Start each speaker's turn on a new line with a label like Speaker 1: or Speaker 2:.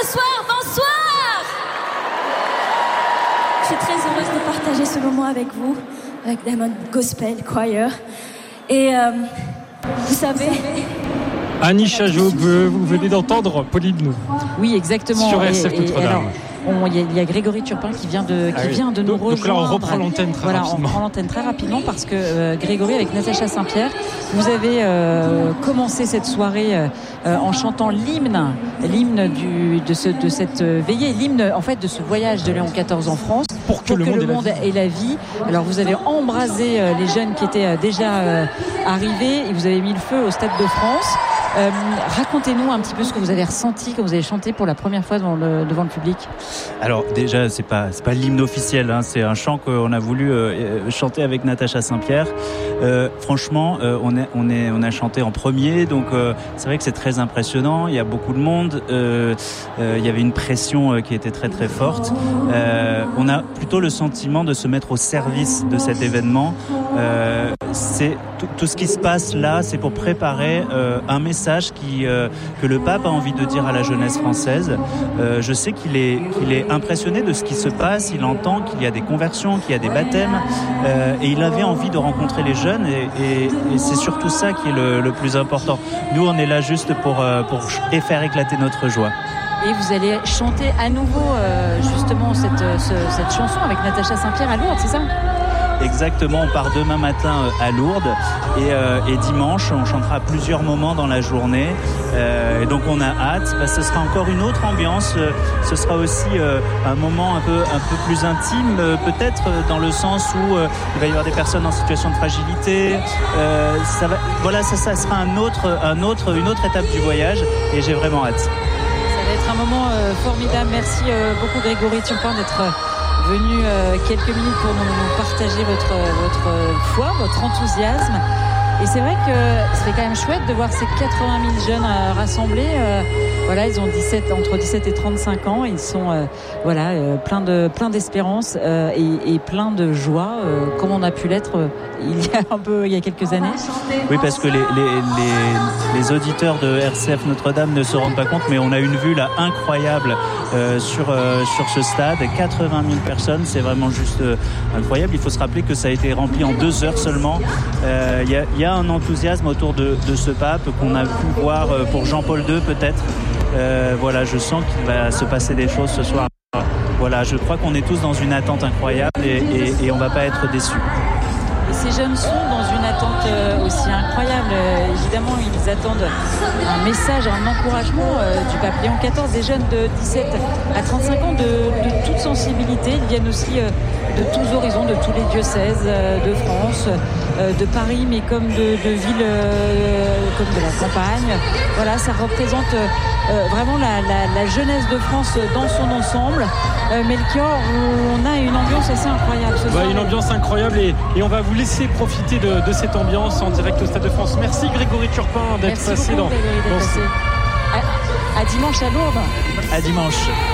Speaker 1: ce soir. Bonsoir. Je suis très heureuse de partager ce moment avec vous, avec Diamond Gospel Choir. Et vous savez...
Speaker 2: Annie Chajot, vous venez d'entendre Pauline.
Speaker 3: Oui, exactement.
Speaker 2: Sur RCF Notre-Dame.
Speaker 3: Il y a Grégory Turpin qui vient de nous rejoindre.
Speaker 2: Donc là, on reprend l'antenne très rapidement.
Speaker 3: On reprend l'antenne très rapidement parce que Grégory, avec Natacha Saint-Pierre, vous avez commencé cette soirée en chantant l'hymne de cette veillée, l'hymne en fait de ce voyage de Léon XIV en France. Pour que le monde ait la vie. Alors vous avez embrasé les jeunes qui étaient déjà arrivés et vous avez mis le feu au Stade de France. Racontez-nous un petit peu ce que vous avez ressenti quand vous avez chanté pour la première fois devant le public.
Speaker 4: Alors déjà c'est pas l'hymne officiel, hein, c'est un chant qu'on a voulu chanter avec Natacha Saint-Pierre. Franchement, on a chanté en premier, donc c'est vrai que c'est très impressionnant. Il y a beaucoup de monde, il y avait une pression qui était très très forte. On a plutôt le sentiment de se mettre au service de cet événement. C'est tout ce qui se passe là, c'est pour préparer un message que le pape a envie de dire à la jeunesse française. Je sais qu'il est impressionné de ce qui se passe, il entend qu'il y a des conversions, qu'il y a des baptêmes, et il avait envie de rencontrer les jeunes, et c'est surtout ça qui est le plus important. Nous, on est là juste pour faire éclater notre joie.
Speaker 3: Et vous allez chanter à nouveau justement cette chanson avec Natacha Saint-Pierre à Lourdes, c'est ça ?
Speaker 4: Exactement, on part demain matin à Lourdes et dimanche on chantera plusieurs moments dans la journée et donc on a hâte parce que ce sera encore une autre ambiance, ce sera aussi un moment un peu plus intime, peut-être dans le sens où il va y avoir des personnes en situation de fragilité, ça sera une autre étape du voyage et j'ai vraiment hâte.
Speaker 3: Ça va être un moment formidable. Merci beaucoup Grégory Turpin d'être venu quelques minutes pour nous partager votre foi, votre enthousiasme. Et c'est vrai que c'est quand même chouette de voir ces 80 000 jeunes rassemblés. Ils ont entre 17 et 35 ans. Ils sont plein d'espérance et plein de joie, comme on a pu l'être il y a quelques années.
Speaker 4: Oui, parce que les auditeurs de RCF Notre-Dame ne se rendent pas compte, mais on a une vue là incroyable sur ce stade. 80 000 personnes, c'est vraiment juste incroyable. Il faut se rappeler que ça a été rempli en 2 heures seulement. Il y a un enthousiasme autour de ce pape qu'on a pu voir pour Jean-Paul II peut-être. Je sens qu'il va se passer des choses ce soir. Je crois qu'on est tous dans une attente incroyable et on ne va pas être déçus.
Speaker 3: Et ces jeunes sont dans une attente aussi incroyable. Évidemment, ils attendent un message, un encouragement du pape Léon XIV. Des jeunes de 17 à 35 ans de toute sensibilité. Ils viennent aussi de tous horizons, de tous les diocèses de France, de Paris, mais comme de villes comme de la campagne. Voilà, ça représente vraiment la jeunesse de France dans son ensemble. Melchior, on a une ambiance assez incroyable ce soir.
Speaker 2: Une ambiance incroyable et on va vous laisser profiter de cette ambiance en direct au Stade de France. Merci Grégory Turpin d'être passé dans
Speaker 3: à dimanche à Lourdes.
Speaker 4: À dimanche.